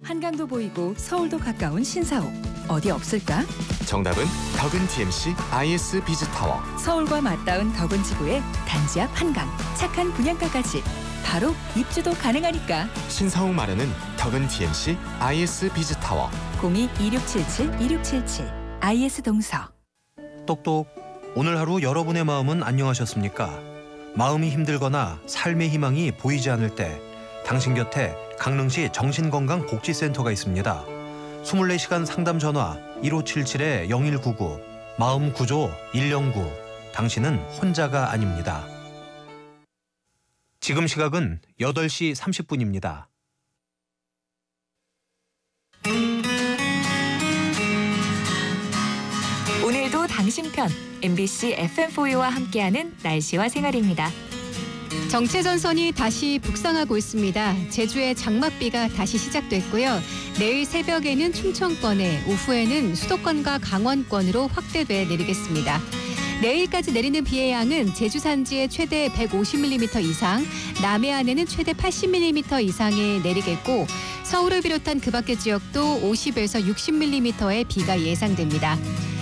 한강도 보이고 서울도 가까운 신사옥. 어디 없을까? 정답은 덕은 TMC IS 비즈타워. 서울과 맞닿은 덕은 지구에 단지 앞 한강, 착한 분양가까지. 바로 입주도 가능하니까. 신사옥 마련은 덕은 TMC IS 비즈타워. 02-2677-2677 IS 동서. 똑똑. 오늘 하루 여러분의 마음은 안녕하셨습니까? 마음이 힘들거나 삶의 희망이 보이지 않을 때 당신 곁에 강릉시 정신건강복지센터가 있습니다. 24시간 상담 전화 1577-0199 마음구조 109. 당신은 혼자가 아닙니다. 지금 시각은 8시 30분입니다. 오늘도 당신 편 MBC FM4U와 함께하는 날씨와 생활입니다. 정체전선이 다시 북상하고 있습니다. 제주에 장맛비가 다시 시작됐고요. 내일 새벽에는 충청권에, 오후에는 수도권과 강원권으로 확대돼 내리겠습니다. 내일까지 내리는 비의 양은 제주 산지에 최대 150mm 이상, 남해안에는 최대 80mm 이상에 내리겠고 서울을 비롯한 그 밖의 지역도 50에서 60mm의 비가 예상됩니다.